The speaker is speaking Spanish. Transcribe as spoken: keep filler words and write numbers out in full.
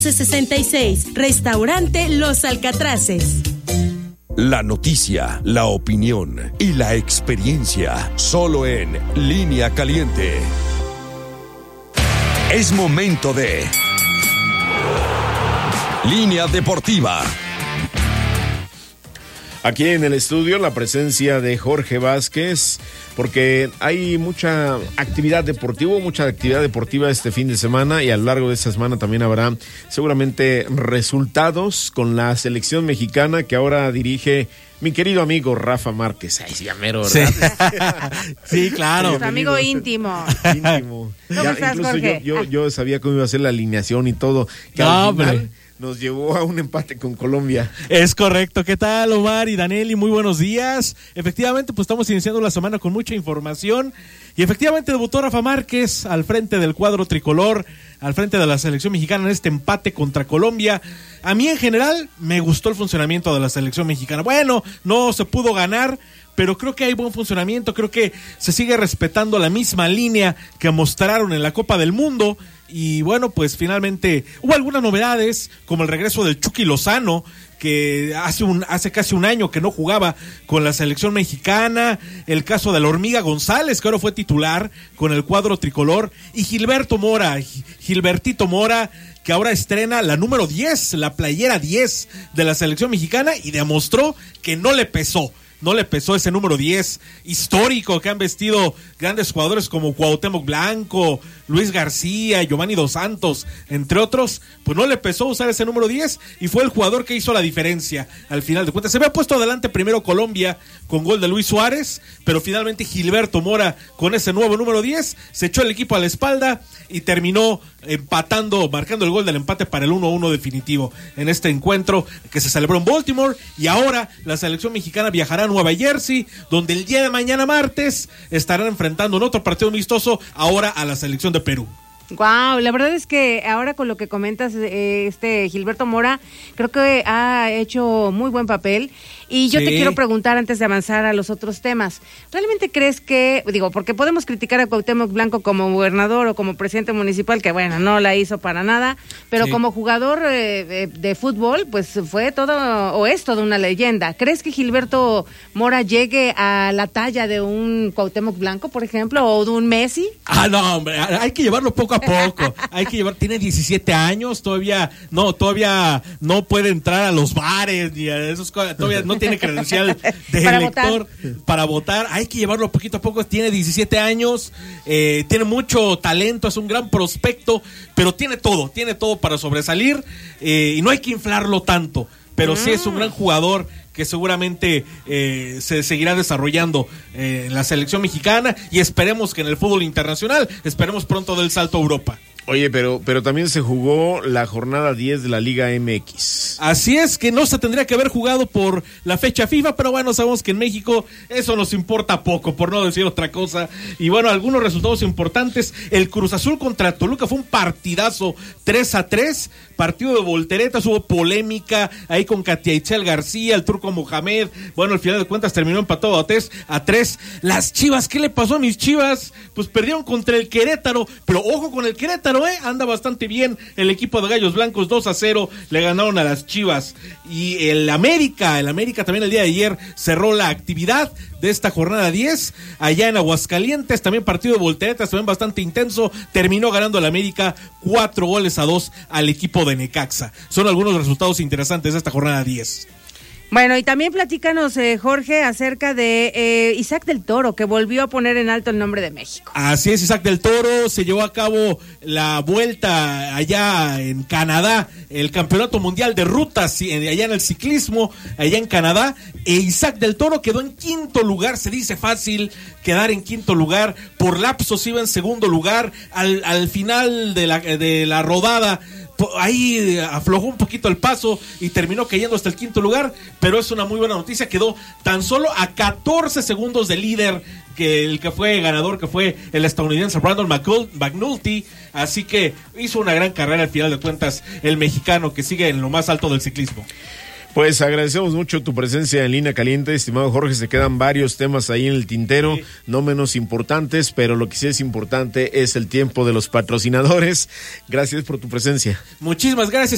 H sesenta y seis, Restaurante Los Alcatraces. La noticia, la opinión y la experiencia, solo en Línea Caliente. Es momento de Línea Deportiva. Aquí en el estudio la presencia de Jorge Vázquez, porque hay mucha actividad deportiva, mucha actividad deportiva este fin de semana, y a lo largo de esta semana también habrá seguramente resultados con la selección mexicana que ahora dirige mi querido amigo Rafa Márquez. Ay, sí, ya mero, ¿verdad? Sí, sí, claro. Tu amigo íntimo. Íntimo. ¿Cómo Ya, estás, incluso Jorge? yo, yo, yo sabía cómo iba a ser la alineación y todo, que No, al final hombre. nos llevó a un empate con Colombia. Es correcto. ¿Qué tal, Omar y Danelli? Muy buenos días. Efectivamente, pues estamos iniciando la semana con mucha información. Y efectivamente debutó Rafa Márquez al frente del cuadro tricolor, al frente de la selección mexicana en este empate contra Colombia. A mí en general me gustó el funcionamiento de la selección mexicana. Bueno, no se pudo ganar, pero creo que hay buen funcionamiento. Creo que se sigue respetando la misma línea que mostraron en la Copa del Mundo. Y bueno, pues finalmente hubo algunas novedades, como el regreso del Chucky Lozano, que hace un hace casi un año que no jugaba con la selección mexicana, el caso de la Hormiga González, que ahora fue titular con el cuadro tricolor, y Gilberto Mora, Gilbertito Mora, que ahora estrena la número diez, la playera diez de la selección mexicana, y demostró que no le pesó. No le pesó ese número diez histórico que han vestido grandes jugadores como Cuauhtémoc Blanco, Luis García, Giovanni Dos Santos, entre otros. Pues no le pesó usar ese número diez y fue el jugador que hizo la diferencia al final de cuentas. Se había puesto adelante primero Colombia con gol de Luis Suárez, pero finalmente Gilberto Mora con ese nuevo número diez se echó el equipo a la espalda y terminó empatando, marcando el gol del empate para el uno a uno definitivo en este encuentro que se celebró en Baltimore. Y ahora la selección mexicana viajará a Nueva Jersey, donde el día de mañana martes estarán enfrentando en otro partido amistoso ahora a la selección de Perú. Wow, la verdad es que ahora con lo que comentas, eh, este Gilberto Mora, creo que ha hecho muy buen papel. Y yo sí te quiero preguntar antes de avanzar a los otros temas, ¿realmente crees que, digo, porque podemos criticar a Cuauhtémoc Blanco como gobernador o como presidente municipal, que bueno, no la hizo para nada, pero sí, como jugador eh, de, de fútbol, pues fue todo, o es toda una leyenda? ¿Crees que Gilberto Mora llegue a la talla de un Cuauhtémoc Blanco, por ejemplo, o de un Messi? Ah, no, hombre, hay que llevarlo poco a poco, hay que llevar, tiene diecisiete años, todavía, no, todavía no puede entrar a los bares, ni a esos cosas, todavía no tiene credencial de para elector votar. Para votar, hay que llevarlo poquito a poco, tiene diecisiete años, eh, tiene mucho talento, es un gran prospecto, pero tiene todo, tiene todo para sobresalir, eh, y no hay que inflarlo tanto, pero mm. sí es un gran jugador que seguramente eh, se seguirá desarrollando eh, en la selección mexicana, y esperemos que en el fútbol internacional, esperemos pronto del salto a Europa. Oye, pero pero también se jugó la jornada diez de la Liga M X. Así es, que no se tendría que haber jugado por la fecha FIFA, pero bueno, sabemos que en México eso nos importa poco, por no decir otra cosa. Y bueno, algunos resultados importantes. El Cruz Azul contra Toluca fue un partidazo, tres a tres, partido de volteretas, hubo polémica ahí con Katia Itzel García, el Turco Mohamed. Bueno, al final de cuentas terminó empatado a tres a tres. Las Chivas, ¿qué le pasó a mis Chivas? Pues perdieron contra el Querétaro, pero ojo con el Querétaro, ¿eh? Anda bastante bien el equipo de Gallos Blancos, dos a cero le ganaron a las Chivas. Y el América, el América también el día de ayer cerró la actividad de esta jornada diez, allá en Aguascalientes, también partido de volteretas, también bastante intenso, terminó ganando el América cuatro goles a dos al equipo de Necaxa. Son algunos resultados interesantes de esta jornada diez. Bueno, y también platícanos, eh, Jorge, acerca de eh, Isaac del Toro, que volvió a poner en alto el nombre de México. Así es, Isaac del Toro, se llevó a cabo la vuelta allá en Canadá, el campeonato mundial de rutas, allá en el ciclismo, allá en Canadá, e Isaac del Toro quedó en quinto lugar. Se dice fácil quedar en quinto lugar, por lapsos iba en segundo lugar, al, al final de la, de la rodada, ahí aflojó un poquito el paso y terminó cayendo hasta el quinto lugar, pero es una muy buena noticia, quedó tan solo a catorce segundos del líder, que el que fue ganador, que fue el estadounidense Brandon McNulty, así que hizo una gran carrera al final de cuentas el mexicano, que sigue en lo más alto del ciclismo. Pues agradecemos mucho tu presencia en Línea Caliente, estimado Jorge. Se quedan varios temas ahí en el tintero, sí, no menos importantes, pero lo que sí es importante es el tiempo de los patrocinadores. Gracias por tu presencia. Muchísimas gracias.